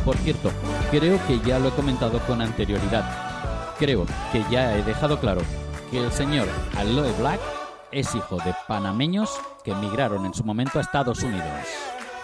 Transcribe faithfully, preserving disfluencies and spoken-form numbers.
Por cierto, creo que ya lo he comentado con anterioridad. Creo que ya he dejado claro que el señor Aloe Black es hijo de panameños que emigraron en su momento a Estados Unidos.